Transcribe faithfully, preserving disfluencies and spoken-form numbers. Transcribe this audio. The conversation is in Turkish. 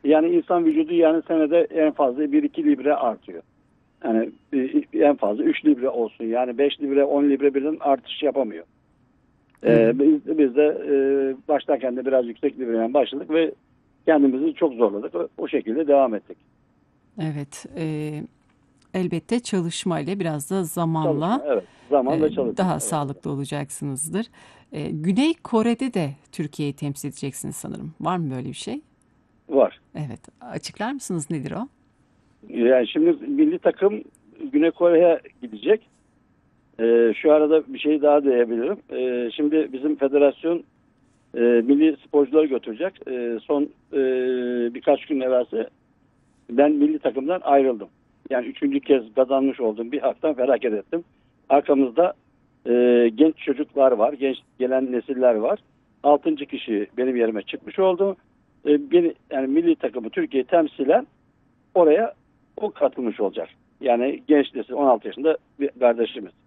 Yani insan vücudu yani senede en fazla bir iki libre artıyor. Yani e, en fazla üç libre olsun. Yani beş libre on libre birden artış yapamıyor. Hı hı. Ee, biz, biz de e, başlarken de biraz yüksek libreden başladık ve kendimizi çok zorladık. O, o şekilde devam ettik. Evet, e, elbette çalışmayla biraz da Çalışma, zamanla evet. Zaman e, ve çalışma. daha Evet. sağlıklı olacaksınızdır. E, Güney Kore'de de Türkiye'yi temsil edeceksiniz sanırım. Var mı böyle bir şey? Var. Evet, açıklar mısınız nedir o? Yani şimdi milli takım Güney Kore'ye gidecek. Ee, şu arada bir şey daha diyebilirim. Ee, şimdi bizim federasyon e, milli sporcuları götürecek. Ee, son e, birkaç gün evvelsi ben milli takımdan ayrıldım. Yani üçüncü kez kazanmış olduğum bir haktan feragat ettim. Arkamızda e, genç çocuklar var, genç gelen nesiller var. Altıncı kişi benim yerime çıkmış oldu. E, beni, yani milli takımı Türkiye temsilen oraya o katılmış olacak. Yani genç nesil on altı yaşında bir kardeşimiz.